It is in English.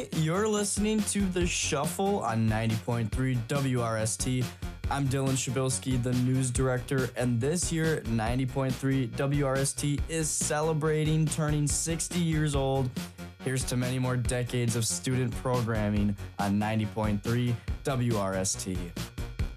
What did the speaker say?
You're listening to The Shuffle on 90.3 WRST. I'm Dylan Shabilsky, the news director, and this year, 90.3 WRST is celebrating turning 60 years old. Here's to many more decades of student programming on 90.3 WRST.